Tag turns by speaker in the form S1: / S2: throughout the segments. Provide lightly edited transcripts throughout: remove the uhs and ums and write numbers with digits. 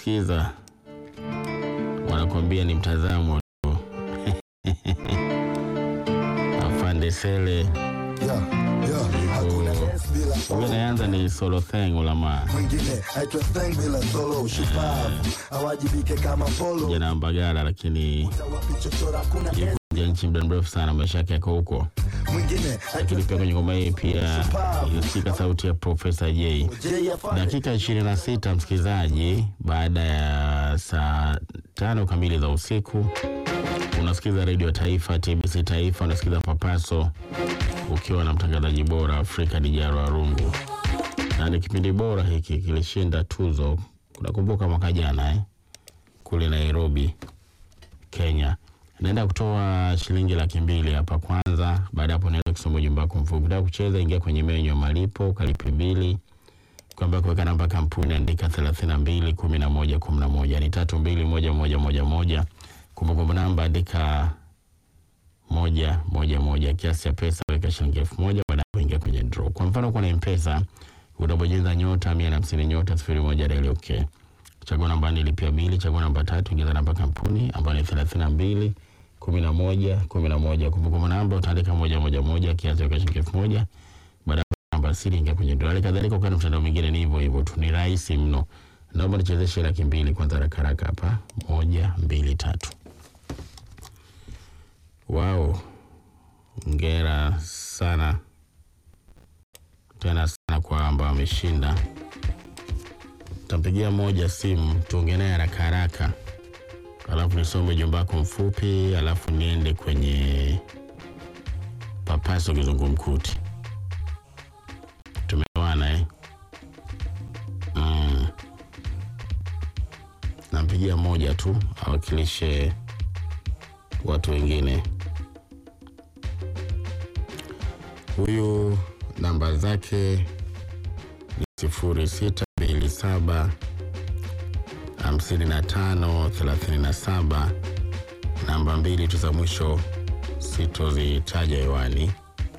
S1: unasikiza wanakuambia ni mtazamo tu. Afande Sele. Huyo anaanza ni solo thing ulama.
S2: Mwingine aitwa thing bila solo shupavu. Awajibike kama polo.
S1: Jana Mbagala lakini nchi muda mrefu sana maisha yake yako huko.
S2: Mwingine
S1: Lakini pia kwenye ngoma hii pia inasikika sauti ya Professor J. Dakika 26 msikilizaji, baada ya saa 5 kamili za usiku unasikiza Radio Taifa, TBC Taifa, unasikiza Papaso ukiwa na mtangazaji bora Afrika Dijaro Arungu. Na ni kipindi bora hiki kilishinda tuzo, unakumbuka mwaka jana kule Nairobi, Kenya. Naenda kutoa shilingi 200,000 hapa kwanza, baada hapo naenda kusoma ujumbe wako mfupi. Unataka kucheza, ingia kwenye menyu ya malipo, kalipe bili. Kwamba kuweka namba kampuni andika 32 11 11 ni 321111. Kumbukumbu namba andika 111, kiasi cha pesa weka shilingi 1000, baada hapo ingia kwenye draw. Kwa mfano kwa M-Pesa utabonyeza nyota 150 nyota 01 dial okay. Chagua namba 4 lipia bili, chagua namba 3 ingiza namba kampuni ambayo ni 32 11 11. Kumbukumbu namba utaandika 111, kiasi weka shilingi 1000, baada namba siri ingia kwenye draw. Kadhalika kwa mtandao mwingine ni hivyo hivyo tu, ni rahisi mno. Naomba nichezeshe 200,000 kwanza haraka hapa. 1 2 3. Wow. Hongera sana. Tena sana kwa ambao wameshinda. Tampigia moja simu tuongee naye haraka. Alafu nisome jumba wako mfupi, alafu niende kwenye Papaso kizungumkuti. Tumewana Nampigia moja tu awakilishe watu wengine. Huyu namba zake ni 0627 55 37. Namba 2 tu za mwisho sitozitaja hewani.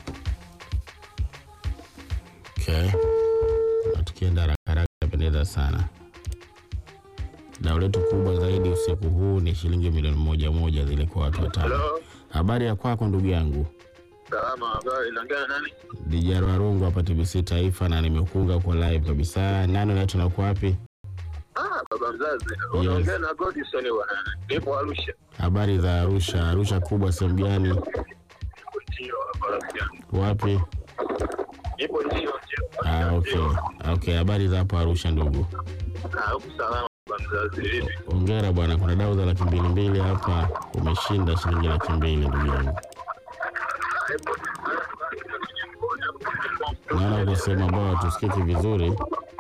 S1: Okay. Na tukienda haraka pendeza sana. Dau letu kubwa zaidi usiku huu ni shilingi milioni 1 zile kwa watu watano. Habari ya kwako ndugu yangu?
S3: Salama, habari. Inaongea nani?
S1: Dijaro Arungu hapa TBC Taifa, na nimekuunga kwa live kabisa. Nani unaitwa na uko wapi?
S3: Baba mzazi. Unaongea na Godison bwana. Nipo Arusha.
S1: Habari za Arusha? Arusha kubwa sehemu gani?
S3: Ndio hapa.
S1: Wapi?
S3: Nipo ndio.
S1: Okay, habari za hapo Arusha ndugu?
S3: Huko salama baba mzazi. Vipi?
S1: Hongera bwana, kuna dau za 200,000 hapa, umeshinda shilingi 200,000 ndugu yangu. Naona kusema bwana tusikiki vizuri.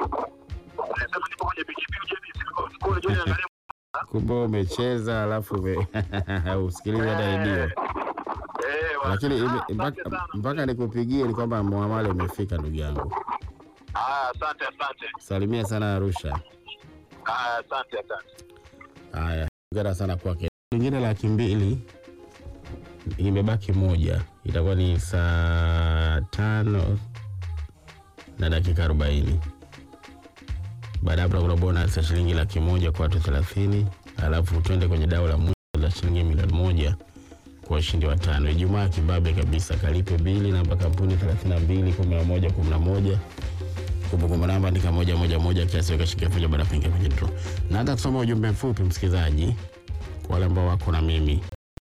S1: Kumbe umecheza alafu usikilize hata redio. Lakini mpaka nikupigie ni kwamba muamala umefika ndugu yangu.
S3: Asante.
S1: Salimia sana Arusha.
S3: Asante.
S1: Haya, hongera sana kwake. Lingine 200,000 imebaki moja. Itakuwa ni saa 5 na dakika 40. Baada hapo kuna bonus ya shilingi 100,000 kwa watu 30. Alafu tuende kwenye dau la mwisho la shilingi milioni 1 kwa washindi watano. Ijumaa kibabe kabisa, kalipe bili, namba kampuni 32 11 11. Kumbukumbu namba andika 111, kiasi weka shilingi 1000, baada pinga kwenye draw. Na hata kusoma ujumbe mfupi msikilizaji, kwa wale ambao wako na mimi,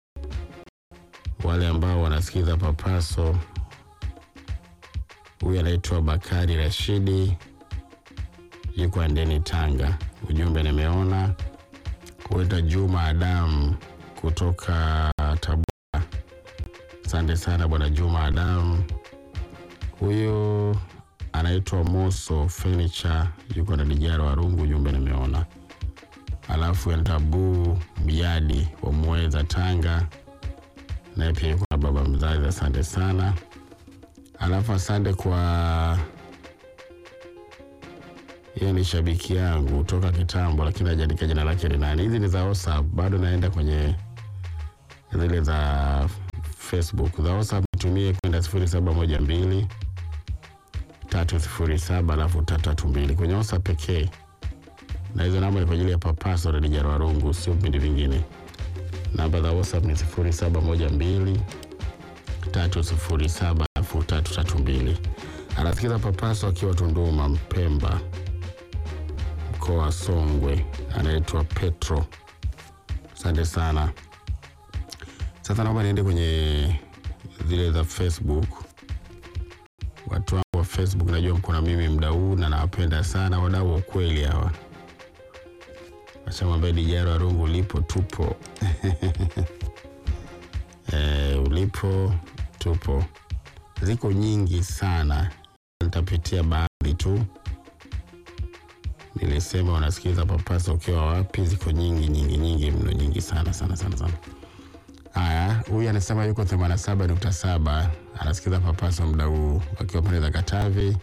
S1: wale ambao wanasikiza Papaso. Huyu anaitwa Bakari Rashidi, yuko Andeni Tanga. Ujumbe nimeona. Kuita Juma Adam kutoka Tabora. Asante sana bwana Juma Adam. Huyu anaitwa Moso Furniture, yuko na Dijaro Arungu. Ujumbe nimeona. Alafu Entabu Biadi wa Mweza Tanga, na pia yuko na baba mzazi. Asante sana. Alafu asante kwa yeye ni shabiki yangu toka kitambo, lakini hajaandika jina lake ni nani. Hizi ni za WhatsApp, bado naenda kwenye zile za Facebook. Za WhatsApp nitumie kwenda 0712 307 alafu 332 kwenye WhatsApp pekee. Na hizo namba ni kwa ajili ya Papaso Rediga Warungu, sio vipindi vingine. Namba za WhatsApp ni 0712 307 332. Anasikiza Papaso akiwa Tunduma Mpemba, mkoa wa Songwe. Anaitwa Petro. Asante sana. Sasa naomba niende kwenye zile za Facebook. Watu wangu wa Facebook najua mko na mimi muda huu na nawapenda sana, wadau wa kweli hawa. Acha mwambie Dijaro Warungu ulipo tupo. Ulipo tupo. Ziko nyingi sana. Nitapitia baadhi tu. Nilisema unasikiza Papaso ukiwa wapi? Ziko nyingi mno, nyingi sana. Haya, huyu anasema yuko 87.7, anasikiza Papaso muda huu akiwa pale za Katavi.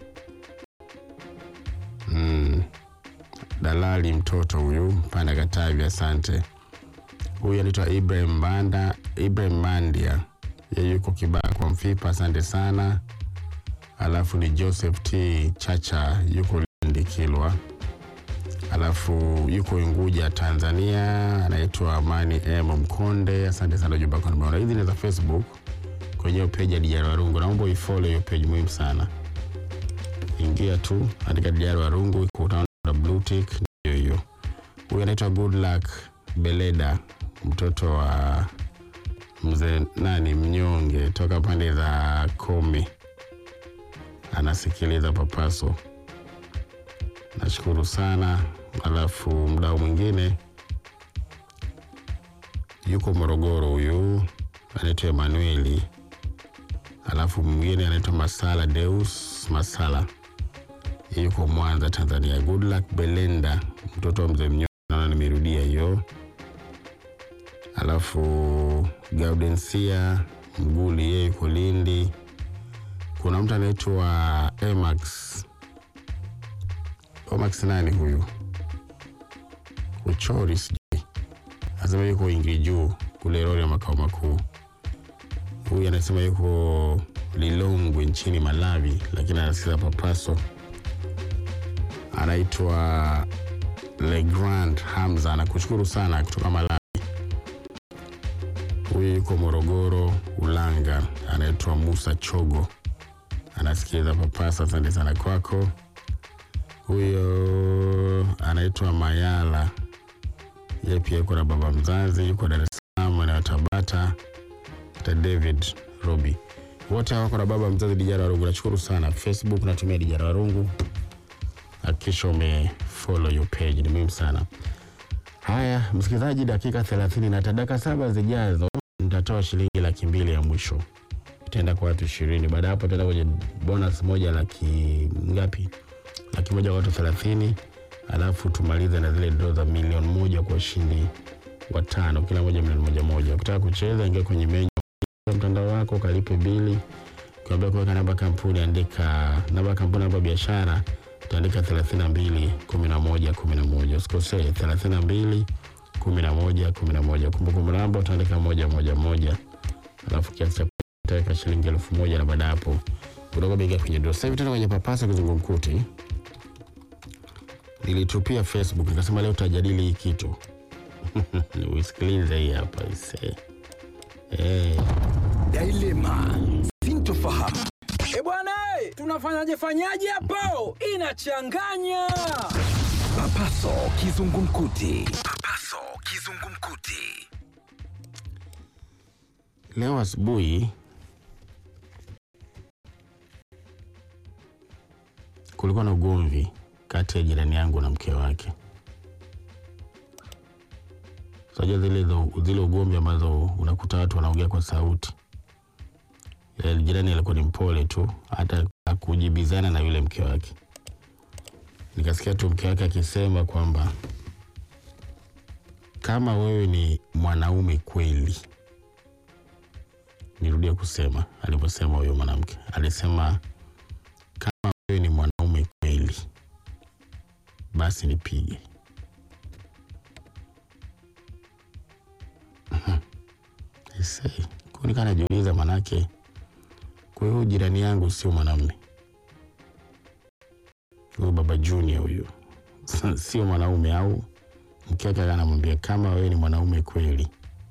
S1: Dalali mtoto huyu panda Katavi, asante. Huyu anaitwa Ibrahim Mandia. Yeye yuko Kibaa kwa Mfipa, asante sana. Alafu ni Joseph T Chacha yuko Lindi Kilwa. Alafu yuko Unguja Tanzania, anaitwa Amani M Mkonde, asante sana jumba kwa nimeona. Hizi ni za Facebook kwenye page ya Dijaro Warungu. Naomba uifollow hiyo page, muhimu sana. Ingia tu andika Dijaro Warungu utaona blue tick hiyo. Huyu anaitwa Good Luck Beleda, mtoto wa mzee Mnyonge toka pande za Komi. Anasikiliza Papaso. Nashukuru sana. Alafu mdau mwingine yuko Morogoro, huyu anaitwa Emanueli. Alafu mwingine anaitwa Masala Deus Masala, yuko Mwanza Tanzania. Good Luck Belenda, mtoto wa mzee Mnyonge, naona nimerudia hiyo. Alafu Gaudensia Mguli, yeye yuko Lindi. Kuna mtu anaitwa Omax nani huyu? Uchori sijui. Anasema yuko Ingiju kule Rorya makao makuu. Huyu anasema yuko Lilongwe nchini Malawi, lakini anasikiza Papaso. Anaitwa Legrand Hamza, nakushukuru sana kutoka Malawi. Huyu yuko Morogoro Ulanga, anaitwa Musa Chogo, anasikiza Papaso, asante sana kwako. Huyo anaitwa Mayala, yeye pia yuko na baba mzazi, yuko Dar es Salaam na Tabata. David Robi, wote wako na baba mzazi Dijaro Warungu. Nashukuru sana. Facebook natumia Dijaro Warungu, hakikisha umefollow your page, ni muhimu sana. Haya msikilizaji, dakika 30 na dakika 7 zijazo nitatoa shilingi 200,000 ya mwisho. Itaenda kwa watu 20. Baada hapo tutaenda kwenye bonus moja laki ngapi? 100,000 kwa watu 30. Alafu tumalize na zile draw za milioni 1 kwa ushindi wa 5, kila moja milioni 1. Ukitaka kucheza ingia kwenye menu ya mtandao wako, kalipe bili. Ukiambia kuweka namba kampuni, andika namba kampuni, namba biashara, utaandika 32 11 11. Usikose 32 11 11. Kumbukumbu namba utaandika 111. Alafu kiasi cha utaweka shilingi 1,000 na baada hapo udogo bega kwenye draw. Sasa hivi tena kwenye Papaso Kizungumkuti. Nilitupia Facebook nikasema leo tutajadili hii kitu. Usikilize hii hapa ise.
S4: Dilema sintofahamu. Bwana, tunafanyaje hapo? Inachanganya. Papaso Kizungumkuti.
S1: Leo asubuhi kulikuwa na ugomvi kati ya jirani yangu na mke wake. Sasa zile ugomvi ambazo unakuta watu wanaongea kwa sauti. Jirani alikuwa ni mpole tu, hata kujibizana na yule mke wake. Nikasikia tu mke wake akisema kwamba kama wewe ni mwanaume kweli. Nirudie kusema aliposema huyo mwanamke. Alisema kama wewe ni mwanaume kweli, basi nipige. Kunika najiuliza manake, kwa hiyo jirani yangu sio mwanamume. Huyo baba Junior huyo sio mwanaume, au mke wake anamwambia kama wewe ni mwanaume kweli.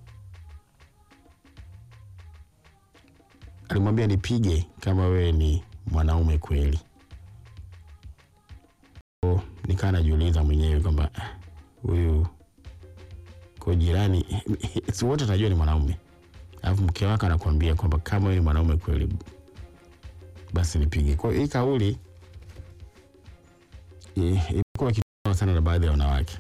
S1: Alimwambia nipige kama wewe ni mwanaume kweli. Nikaa najiuliza mwenyewe kwamba huyu kwa jirani si wote tunajua ni mwanaume. Alafu mke wake anakuambia kwamba kama wewe ni mwanaume kweli basi nipige. Kwa hiyo hii kauli ilikuwa kitu sana na baadhi ya wanawake.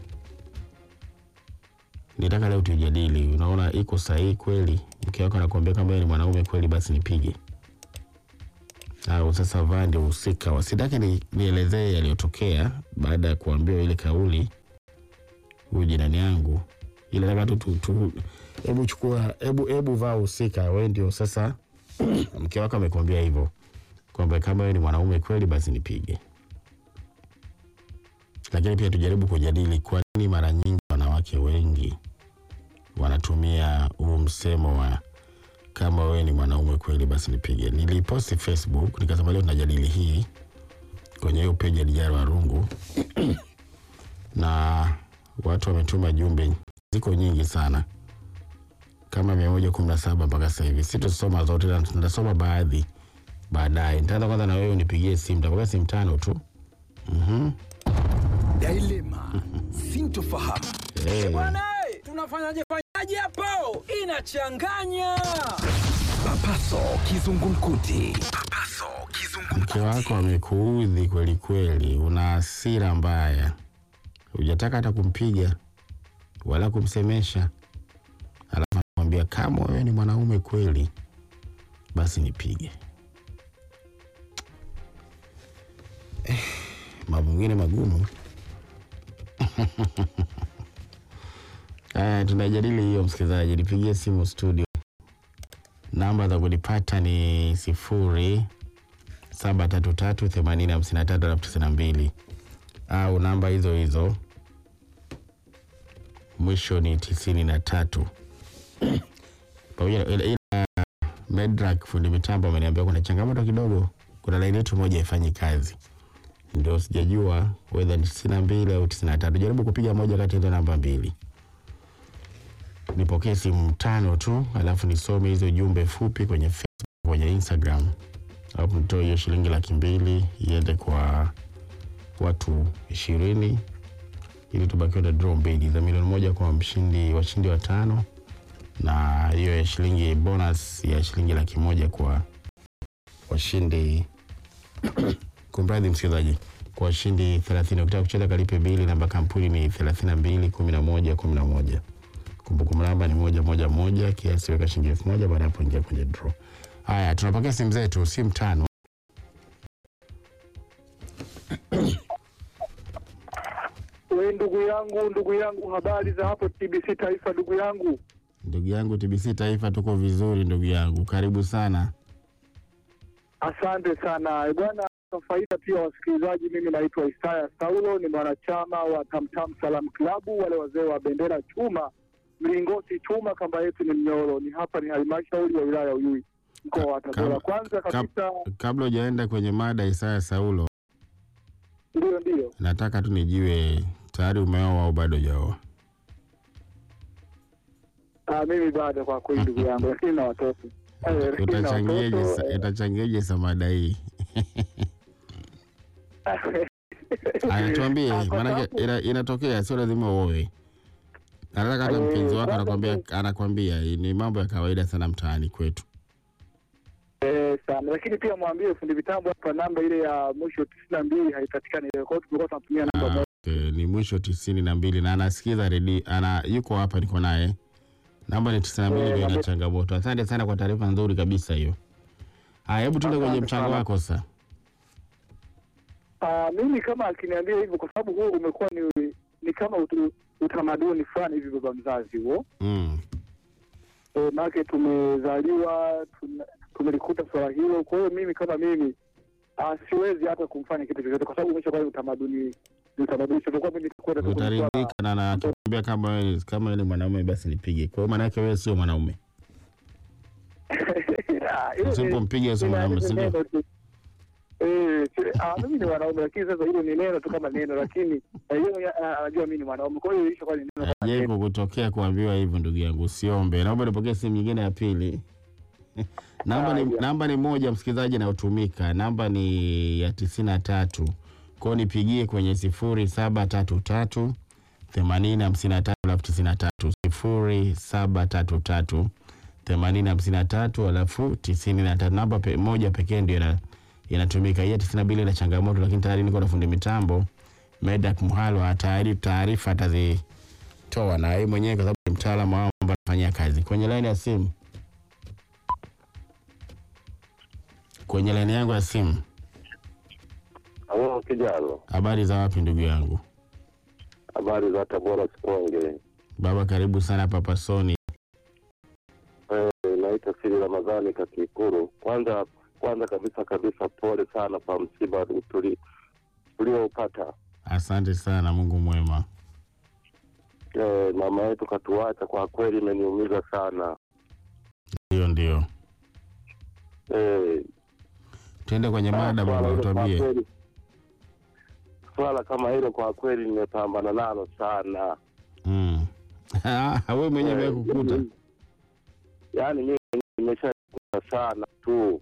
S1: Nitaka leo tujadili, unaona iko sahihi kweli mke wako anakuambia kama wewe ni mwanaume kweli basi nipige? Au sasa vaa ndio usika. Wasitake nielezee yaliyotokea baada ya kuambiwa ile kauli huyu jirani yangu. Ile nataka tu hebu chukua hebu vaa usika wewe ndio sasa mke wako amekwambia hivyo kwamba kama wewe ni mwanaume kweli basi nipige. Lakini pia tujaribu kujadili kwa nini mara nyingi wanawake wengi wanatumia huu msemo wa kama wewe ni mwanaume kweli basi nipige. Niliposti Facebook nikasema leo tunajadili hii kwenye hiyo page ya Dijaro Arungu na watu wametuma jumbe ziko nyingi sana kama 117 mpaka sasa hivi. Sitasoma zote, nitasoma baadhi baadaye. Nitaanza kwanza na wewe unipigie simu, nitakupa simu 5 tu.
S4: Dilema sintofahamu.
S5: Bwana, tunafanyaje hapo? Inachanganya.
S4: Papaso kizungumkuti.
S1: Mke wako amekuudhi kweli kweli, una hasira mbaya, hujataka hata kumpiga wala kumsemesha, alafu anakuambia kama wewe ni mwanaume kweli basi nipige. Mambo mengine magumu. Tunajadili hiyo msikilizaji, nipigie simu studio. Namba za kunipata ni 0733805392 au namba hizo hizo mwisho ni 93. Pamoja ila Medrak fundi mitambo ameniambia kuna changamoto kidogo, kuna line yetu moja haifanyi kazi. Ndio sijajua whether ni 92 au 93. Jaribu kupiga moja kati ya namba mbili. Nipokee simu 5 tu, alafu nisome hizo jumbe fupi kwenye Facebook, kwenye Instagram. Alafu nitoe hiyo shilingi 200 iende kwa watu 20 ili tubakiwe na draw mbili za milioni 1 kwa washindi 5 na hiyo ya shilingi bonus ya shilingi 100 kwa washindi kumradhi msikilizaji, kwa washindi 30. Ukitaka kucheza kalipe bili, namba kampuni ni 321111. Kumbukumbu namba ni 111, kiasi weka shilingi 1000, baada hapo ingia kwenye draw. Haya, tunapokea simu zetu, simu 5.
S6: Wewe ndugu yangu, habari za hapo TBC Taifa ndugu yangu?
S1: Ndugu yangu TBC Taifa tuko vizuri ndugu yangu, karibu sana.
S6: Asante sana. Bwana, kwa faida pia wasikilizaji, mimi naitwa Isaya Saulo, ni mwanachama wa Tamtam Salam Club, wale wazee wa bendera chuma, mlingoti chuma, kamba yetu ni mnyoro. Ni hapa ni halmashauri ya wilaya ya Uyui, mkoa wa Tabora. Kwanza kabisa
S1: kabla hujaenda kwenye mada Isaya Saulo,
S6: ndio
S1: nataka tu nijiwe tayari umeoa au bado hujaoa?
S6: Mimi bado kwa kweli ndugu yangu, lakini na watoto.
S1: Utachangiaje mada hii? Tuambie, maana inatokea sio lazima uoe. Nataka hata mpenzi wako anakwambia ni mambo ya kawaida sana mtaani kwetu.
S6: Sana, lakini pia mwambie fundi vitambo hapa namba ile ya mwisho 92 haipatikani leo. Kwa hiyo tulikuwa tunatumia namba moja.
S1: Ni mwisho 92 na anasikiza redio, yuko hapa niko naye. Namba ni 92 ndio ina changamoto. Asante sana kwa taarifa nzuri kabisa hiyo. Hebu tuende kwenye mchango wako sasa.
S6: Mimi kama akiniambia hivyo, kwa sababu huo umekuwa ni kama utamaduni fulani hivi baba mzazi huo. Maana tumezaliwa tumelikuta swala hilo. Kwa hiyo mimi kama mimi siwezi hata kumfanya kitu chochote, kwa sababu umeshakuwa utamaduni tutakuwa mimi kwenda
S1: utaridhika na tukwambia kama wewe ni mwanaume basi nipige. Kwa hiyo maana yake wewe sio mwanaume. Usipompiga sio mwanaume, sio?
S6: Mimi ni mwanaume, lakini sasa hilo ni neno tu kama neno, lakini yeye anajua mimi ni mwanaume, kwa hiyo hicho kwa ni neno.
S1: Je, kukutokea kuambiwa hivyo ndugu yangu usiombe. Naomba nipokee simu nyingine ya pili. Namba ni moja msikilizaji inayotumika. Namba ni ya 93. Kwa hiyo nipigie kwenye 0733 805393 0733 805393. Namba moja pekee ndio inatumika. Hii 92 ina changamoto, lakini tayari niko na fundi mitambo Medak Muhalo, taarifa atazitoa na yeye mwenyewe kwa sababu ni mtaalamu wao ambaye anafanya kazi. Kwenye line ya simu. Kwenye line yangu ya simu.
S7: Halo kijana.
S1: Habari za wapi ndugu yangu?
S7: Habari za Tabora Sikonge.
S1: Baba karibu sana Papa Soni.
S7: Naitwa Siri Ramadhani Kakikuru. Kwanza kabisa pole sana kwa msiba uliopata.
S1: Asante sana, Mungu mwema.
S7: Mama yetu katuacha, kwa kweli imeniumiza sana.
S1: Ndio. Tuende kwenye mada baba, utambie.
S7: Swala kama hilo kwa kweli nimepambana nalo sana.
S1: Wewe mwenyewe umekukuta?
S7: Yaani mimi nimeshakuta sana tu.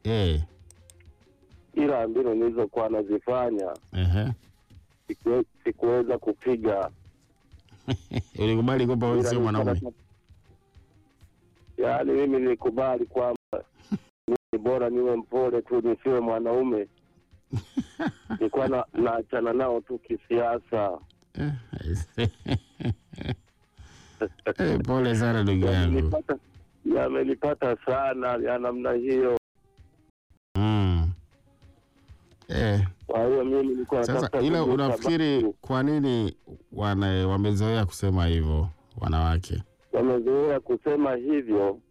S7: Ila mbinu nilizokuwa nazifanya. Sikuweza kupiga.
S1: Ulikubali kwamba wewe sio mwanaume?
S7: Yaani mimi nilikubali kwamba ni bora niwe mpole tu nisiwe mwanaume. Nilikuwa naachana nao tu kisiasa.
S1: Pole sana ndugu yangu.
S7: Yamenipata sana ya namna hiyo. Kwa hiyo mimi nilikuwa
S1: sasa, ila unafikiri kwa nini wamezoea kusema hivyo wanawake?
S7: Wamezoea kusema hivyo.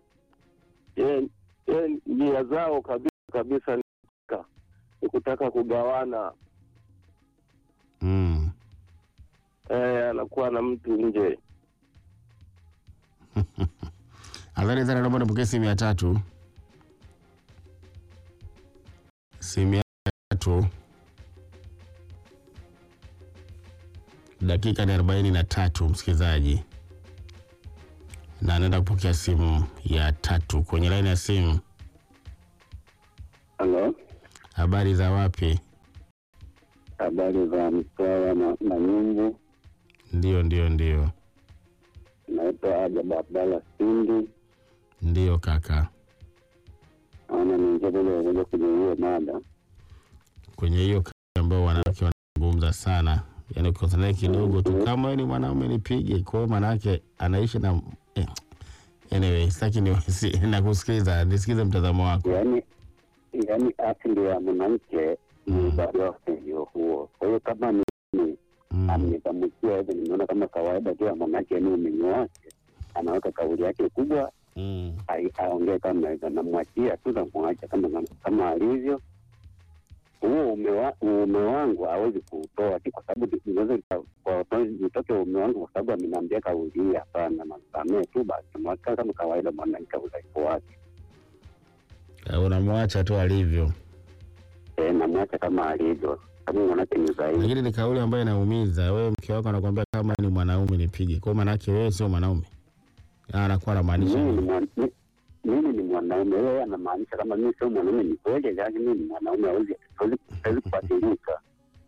S7: Nia zao kabisa ni kutaka kugawana. Anakuwa na mtu nje.
S1: Adhari sana, naomba nipokee simu ya 3. Simu ya 3. Dakika ni 43 msikilizaji. Na naenda kupokea simu ya 3 kwenye line ya simu.
S7: Hello.
S1: Habari za wapi?
S7: Habari za Mtwara na Nyumbu.
S1: Ndio.
S7: Naitwa Ajab Abdalla Sindi.
S1: Ndio kaka.
S7: Ningependa kwenye hiyo mada.
S1: Kwenye hiyo ambao wanawake wanazungumza sana. Yaani ukikosana kidogo tu kama wewe ni mwanaume nipige. Kwa maana yake anaishi na anyway, sitaki nakusikiza, nisikize mtazamo wako.
S7: Yaani asili ya mwanamke ni bado ndio huo. Kwa hiyo kama ni amenitamkia hivi, nimeona kama kawaida tu mwanamke ni mume wake, anaweka kauli yake kubwa, aongee kama hivyo, namwachia tu na kumwacha kama alivyo. Huo ume wangu hawezi kutoa kwa sababu niweze nitoke ume wangu kwa sababu ameniambia kauli hii, hapana, nasamee tu basi, mwaka kama kawaida mwanamke udhaifu wake.
S1: Unamwacha tu alivyo.
S7: Namwacha kama alivyo. Kama mwanamke ni dhaifu.
S1: Lakini ni kauli ambayo inaumiza. Wewe mke wako anakuambia kama ni mwanaume nipige. Kwa maana yake wewe sio mwanaume. Anakuwa anamaanisha
S7: mimi ni mwanaume, yeye anamaanisha kama mimi sio mwanaume. Ni kweli, lakini mimi ni mwanaume, hawezi kubadilika.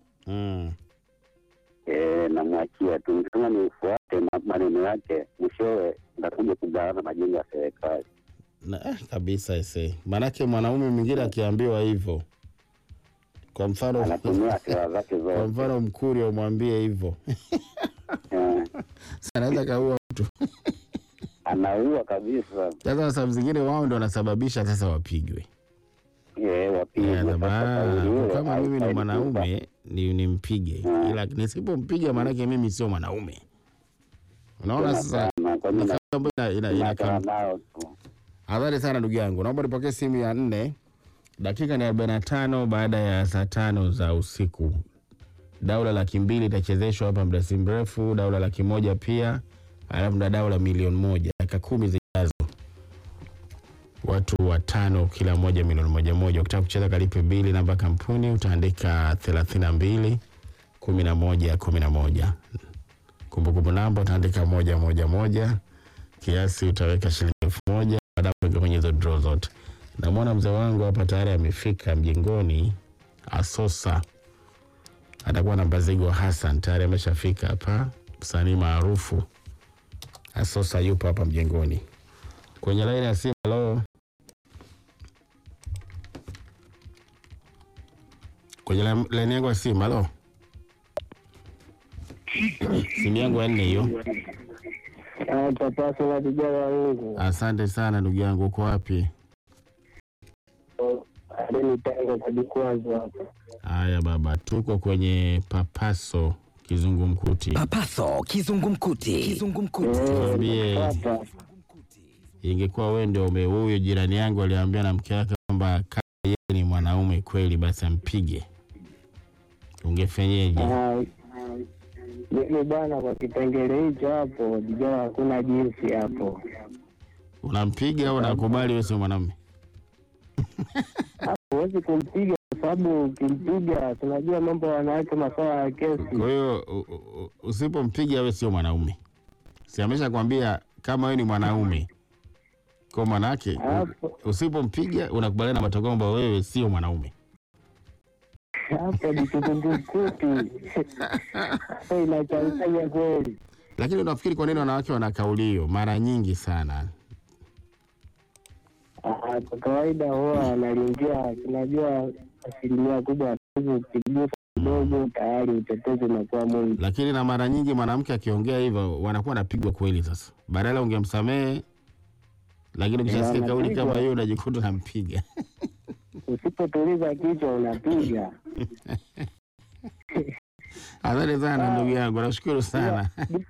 S7: Namwachia tu kama ni ufuate maneno yake, mwishowe ndakuja kugawana majengo ya serikali.
S1: Kabisa ise. Manake mwanaume mwingine akiambiwa hivyo, kwa mfano
S7: anatumia sera zake zote.
S1: Kwa mfano Mkuria umwambie hivyo. Anaweza kaua mtu.
S7: Anaua kabisa.
S1: Sasa sababu zingine wao ndio wanasababisha sasa wapigwe.
S7: Wapigwe.
S1: Kama mimi ni mwanaume nimpige. Ila nisipompiga manake mimi sio mwanaume. Unaona sasa
S7: ina
S1: Habari sana ndugu yangu. Naomba nipokee simu ya 4. Dakika ni 45 baada ya saa 5 za usiku. Daula 200,000 itachezeshwa hapa muda si mrefu, daula 100,000 pia, alafu na daula 1,000,000 dakika 10 zijazo. watu 5 kila moja milioni 1. Ukitaka kucheza kalipe bili, namba kampuni utaandika 32 11 11. Kumbukumbu namba utaandika 111. Kiasi utaweka shilingi 1000. Baadaye kwenye hizo draw zote. Namwona mzee wangu hapa tayari amefika mjengoni. Asosa atakuwa na Bazigo Hassan tayari ameshafika hapa. Msanii maarufu Asosa yupo hapa mjengoni. Kwenye line ya simu. Hello. Kwenye line yangu ya simu. Hello. Simu yangu ya 4 hiyo.
S6: Papaso la Dijalo Walungu.
S1: Asante sana ndugu yangu, uko wapi?
S6: Adeni tango kadikwazo hapa.
S1: Haya baba, tuko kwenye Papaso Kizungumkuti.
S4: Papaso Kizungumkuti.
S1: Tuambie, ingekuwa wewe ndio huyo jirani yangu aliambia na mke wake kwamba kama yeye ni mwanaume kweli basi ampige, ungefanyaje?
S6: Mimi bwana, kwa kipengele hicho hapo Dijalo hakuna jinsi hapo.
S1: Unampiga au unakubali wewe si mwanaume?
S6: Huwezi kumpiga kwa sababu ukimpiga tunajua mambo ya wanawake, masuala ya kesi.
S1: Kwa hiyo usipompiga wewe sio mwanaume. Si ameshakwambia kama wewe ni mwanaume. Kwa maana yake usipompiga unakubaliana na matokeo kwamba wewe sio mwanaume.
S6: Hapo ni kizungumkuti. Inachanganya kweli.
S1: Lakini unafikiri kwa nini wanawake wana kauli hiyo mara nyingi sana?
S6: Kwa kawaida huwa analingia, tunajua asilimia kubwa ukigusa kidogo tayari utetezi unakuwa mwingi.
S1: Lakini na mara nyingi mwanamke akiongea hivyo wanakuwa wanapigwa kweli. Sasa badala ungemsamehe, lakini ukishasikia kauli kama hiyo unajikuta unampiga.
S6: Usipotuliza kichwa unapiga.
S1: Asante sana ndugu yangu, nashukuru sana.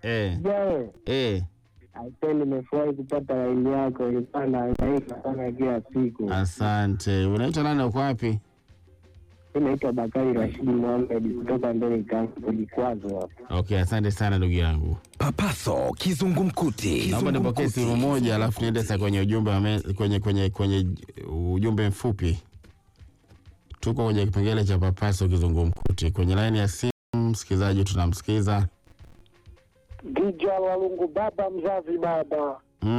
S6: Asante, nimefurahi kupata laini yako, ilikuwa nahangaika sana kila siku.
S1: Asante. Unaitwa nani, uko wapi?
S6: Mimi naitwa Bakari Rashid Mohamed kutoka Mbele Kikwazo hapa.
S1: Okay, asante sana ndugu yangu.
S4: Papaso Kizungumkuti.
S1: Naomba nipokee simu moja alafu niende sasa kwenye ujumbe kwenye ujumbe mfupi. Tuko kwenye kipengele cha Papaso Kizungumkuti. Kwenye line ya simu msikilizaji tunamsikiza.
S6: Dijalo Walungu baba mzazi baba.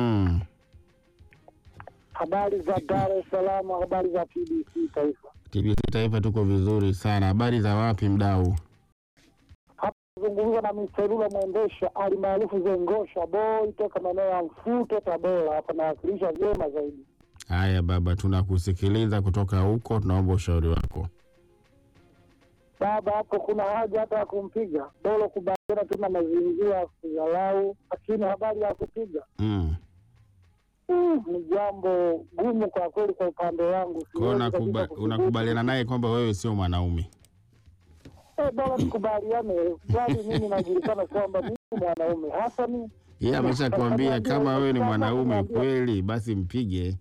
S6: Habari za Dar es Salaam, habari za TBC Taifa.
S1: TBC Taifa tuko vizuri sana. Habari za wapi mdau?
S6: Hapa zungumza na Mr. Mwendesha alimaarufu Zengosha boy toka maeneo ya Mfuto Tabora, hapa nawakilisha vyema zaidi.
S1: Haya baba, tunakusikiliza kutoka huko, tunaomba ushauri wako.
S6: Baba, hapo kuna haja hata ya kumpiga. Bora kubadilika tuna mazingira kuyalau, lakini habari ya kupiga. Ni jambo gumu kwa kweli kwa upande wangu.
S1: Unakubaliana naye kwamba wewe sio mwanaume?
S6: Bora tukubaliane. Kwani mimi najulikana kwamba mimi ni mwanaume. Hasa mimi.
S1: Yeye ameshakwambia kama wewe ni mwanaume kweli basi mpige.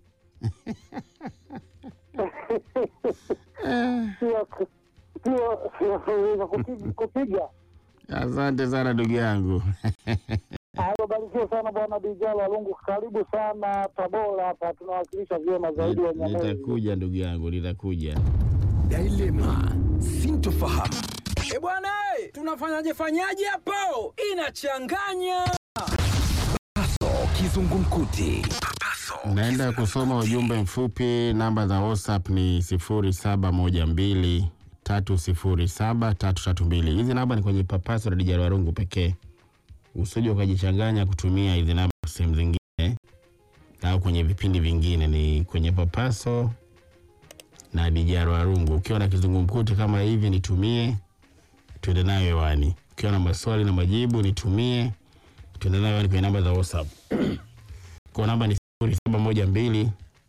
S6: Kupiga.
S1: Asante sana ndugu yangu.
S6: Barikiwa sana bwana Dijalo Walungu, karibu sana Tabora hapa, tunawakilisha vyema zaidi wa Nyamwezi.
S1: Nitakuja ndugu yangu, nitakuja.
S4: Dilema sintofahamu.
S5: Bwana tunafanyaje hapo? Inachanganya.
S4: Papaso Kizungumkuti.
S1: Naenda kusoma ujumbe mfupi. Namba za WhatsApp ni 0712 307 332. Hizi namba ni kwenye Papaso na Dijalo Walungu pekee. Usije ukajichanganya kutumia hizi namba sehemu zingine au kwenye vipindi vingine. Ni kwenye Papaso na Dijalo Walungu. Ukiwa na kizungumkuti kama hivi nitumie, tuende nayo hewani. Ukiwa na maswali na majibu nitumie, tuende nayo hewani kwenye namba za WhatsApp. Kwa namba ni 0712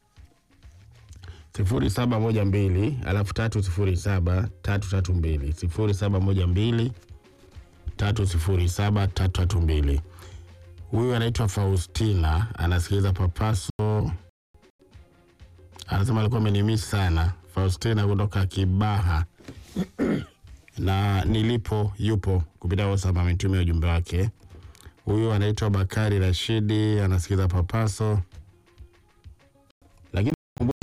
S1: alafu 307 332. 0712 307 332. Huyu anaitwa Faustina, anasikiliza Papaso. Anasema alikuwa amenimisi sana. Faustina kutoka Kibaha. Na nilipo yupo kupitia WhatsApp ametumia ujumbe wake. Huyu anaitwa Bakari Rashidi, anasikiliza Papaso. Lakini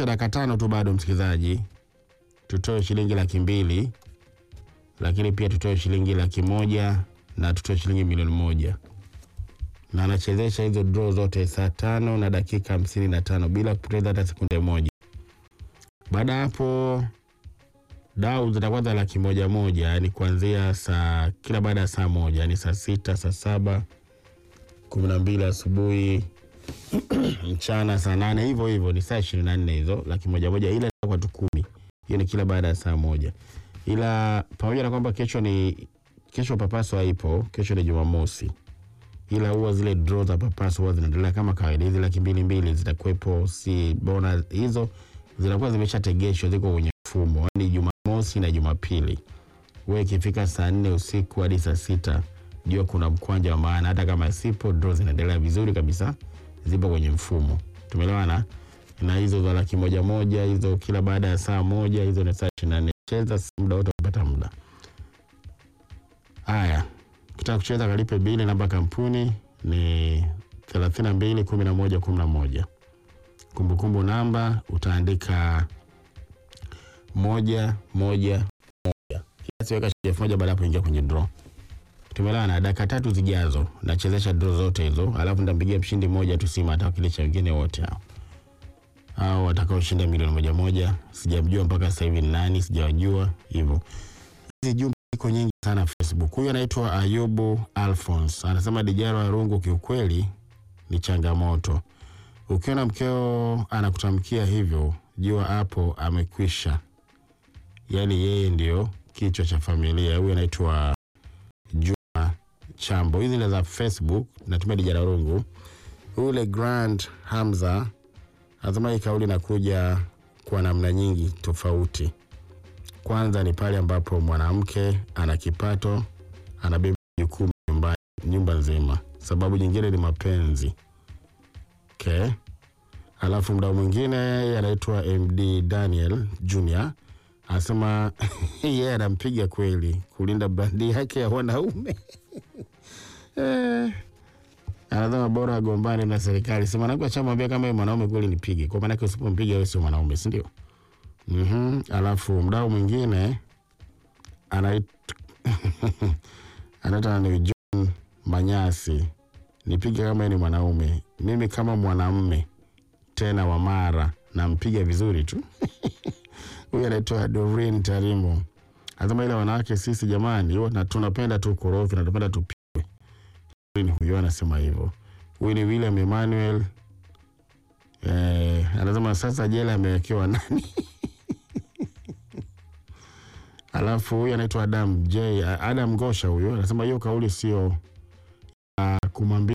S1: dakika 5 tu bado msikilizaji. Tutoe shilingi 200,000, lakini pia tutoe shilingi 100,000 na tutoe shilingi 1,000,000. Na anachezesha hizo draw zote saa 5 na dakika 55 bila kupoteza hata sekunde moja. Baada hapo dau zitakuwa za 100,000, yani kuanzia saa kila baada ya saa moja, yani saa 6, saa 7, 12 asubuhi, mchana saa 8, hivyo hivyo ni saa 24 hizo 100,000, ila kwa watu 10. Hiyo ni kila baada ya saa moja. Ila pamoja na kwamba kesho papaso haipo, kesho ni Jumamosi. Ila huwa zile draw za papaso huwa zinaendelea kama kawaida. Hizi 200,000 zitakuwepo, si bonus hizo zinakuwa zimeshategeshwa, ziko kwenye mfumo. Yaani Jumamosi na Jumapili. Wewe ikifika saa 4 usiku hadi saa 6, jua kuna mkwanja wa maana. Hata kama sipo, draw zinaendelea vizuri kabisa. Zipo kwenye mfumo. Tumeelewana? Na hizo za 100,000 hizo kila baada ya saa moja, hizo ni saa 24. Cheza muda wote upata muda. Haya. Ukitaka kucheza kalipe bili, namba kampuni ni 321111. Kumbukumbu namba utaandika 111. Kiasi weka shilingi 1000 baada hapo ingia kwenye draw. Tumelana dakika 3 zijazo nachezesha draw zote hizo, alafu nitampigia mshindi mmoja tu simu atawakilisha wengine wote hao. Hao watakaoshinda 1,000,000 sijamjua mpaka sasa hivi ni nani, sijawajua hivyo. Hizi jumbe iko nyingi sana Facebook. Huyu anaitwa Ayubu Alphonse. Anasema Dijaro Arungu kiukweli ni changamoto. Ukiona mkeo anakutamkia hivyo, jua hapo amekwisha. Yaani yeye ndio kichwa cha familia. Huyu anaitwa Juma Chambo. Hizi ni za Facebook, natumia Dijaro Arungu. Ule Grand Hamza anasema hii kauli inakuja kwa namna nyingi tofauti. Kwanza ni pale ambapo mwanamke ana kipato, anabeba jukumu nyumba nzima. Sababu nyingine ni mapenzi. Okay. Alafu mdau mwingine anaitwa MD Daniel Junior. Anasema yeye anampiga kweli kulinda brandi yake ya wanaume. Anasema bora agombane na serikali. Sema nakuwa chamwambia kama yeye mwanaume kweli nipige. Kwa maana usipompiga wewe sio mwanaume, si ndio? Alafu mdau mwingine anaitwa ni John Manyasi. Nipige kama ni mwanaume. Mimi kama mwanamume tena wa Mara nampiga vizuri tu. Huyu anaitwa Doreen Tarimo. Anasema ile wanawake sisi jamani, na tunapenda tu korofi na tunapenda tupigwe. Huyu anasema hivyo. Huyu ni William Emmanuel. Anasema sasa jela amewekewa nani? Alafu huyu anaitwa Adam Gosha huyo. Anasema hiyo kauli sio kumwambia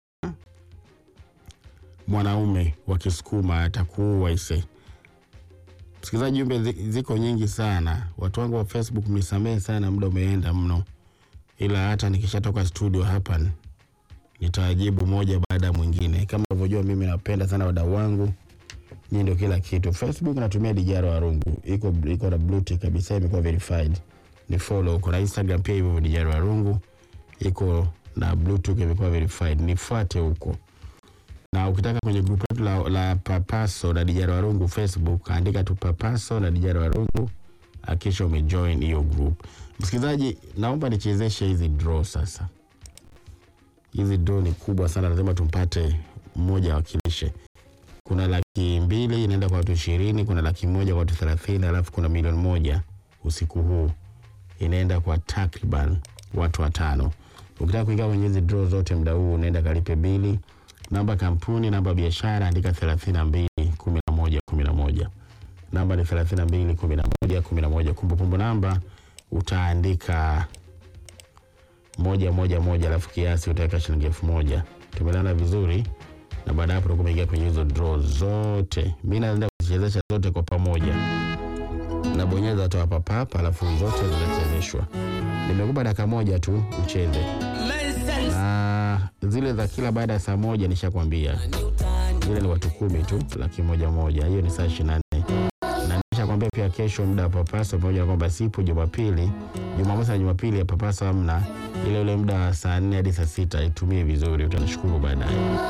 S1: mwanaume wa Kisukuma atakuua ise. Msikilizaji, jumbe ziko nyingi sana. Watu wangu wa Facebook mnisamehe sana, muda umeenda mno. Ila hata nikishatoka studio hapa nitajibu moja baada ya mwingine. Kama unavyojua mimi napenda sana wadau wangu. Ni ndio kila kitu. Facebook natumia Dijaro Arungu. Iko na blue tick kabisa, imekuwa verified. Ni follow. Kuna Instagram pia hivyo Dijaro Arungu. Iko na blue tick, imekuwa verified. Nifuate huko. Na ukitaka kwenye group letu la Papaso na Dijaro Arungu Facebook, andika tu Papaso na Dijaro Arungu, akisha umejoin hiyo group. Msikilizaji, naomba nichezeshe hizi draw sasa. Hizi draw ni kubwa sana, lazima tumpate mmoja wakilishe. Kuna 200,000 inaenda kwa watu 20, kuna 100,000 kwa watu 30, alafu kuna 1,000,000 usiku huu inaenda kwa takriban watu 5. Ukitaka kuingia kwenye hizi draw zote muda huu, unaenda kalipe bili. Namba kampuni, namba biashara, andika 321111. Namba ni 321111. Kumbukumbu namba utaandika 111, alafu kiasi utaweka shilingi 1000. Tumelana vizuri. Na baada hapo tukumeingia kwenye hizo draw zote. Mimi naenda kuchezesha zote kwa pamoja. Na bonyeza tu hapa hapa, alafu zote zinachezeshwa. Nimekupa dakika moja tu ucheze. Na zile za kila baada ya saa moja nishakwambia. Zile ni watu 10 tu, 100,000. Hiyo ni saa 24. Na nishakwambia pia kesho muda wa Papaso, pamoja na kwamba sipo Jumapili, Jumamosi na Jumapili ya Papaso hamna. Ile muda wa saa 4 hadi saa 6 itumie vizuri, utanishukuru baadaye.